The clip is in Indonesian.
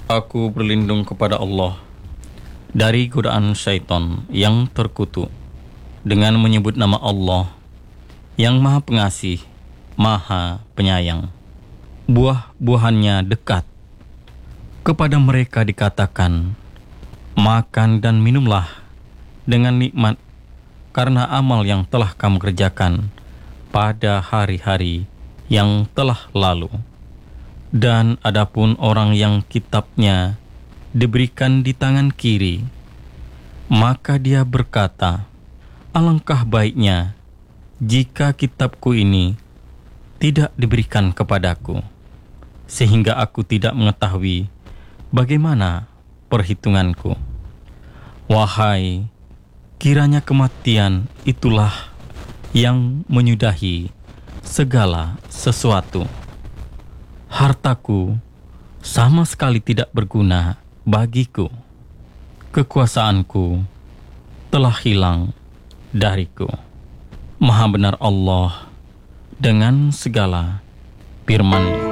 Aku berlindung kepada Allah dari godaan syaitan yang terkutuk dengan menyebut nama Allah yang Maha Pengasih, Maha Penyayang. Buah-buahannya dekat. Kepada mereka dikatakan, makan dan minumlah dengan nikmat karena amal yang telah kamu kerjakan pada hari-hari yang telah lalu. Dan adapun orang yang kitabnya diberikan di tangan kiri, maka dia berkata, alangkah baiknya jika kitabku ini tidak diberikan kepadaku, sehingga aku tidak mengetahui bagaimana perhitunganku. Wahai, kiranya kematian itulah yang menyudahi segala sesuatu. Hartaku sama sekali tidak berguna bagiku. Kekuasaanku telah hilang dariku. Maha benar Allah dengan segala firman-Nya.